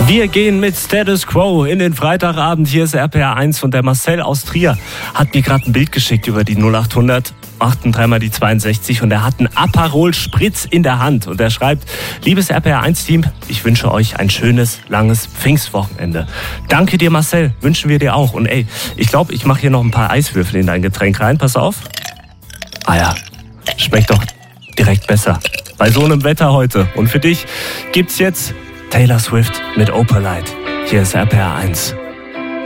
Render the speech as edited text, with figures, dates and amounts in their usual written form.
Wir gehen mit Status Quo in den Freitagabend. Hier ist RPR 1 und der Marcel aus Trier hat mir gerade ein Bild geschickt über die 0800. 3 die 62 und er hat einen Aperol Spritz in der Hand und er schreibt: Liebes RPR1-Team, ich wünsche euch ein schönes, langes Pfingstwochenende. Danke dir, Marcel, wünschen wir dir auch. Und ey, ich glaube, ich mache hier noch ein paar Eiswürfel in dein Getränk rein, pass auf. Ah ja, schmeckt doch direkt besser bei so einem Wetter heute. Und für dich gibt's jetzt Taylor Swift mit Opalite. Hier ist RPR 1.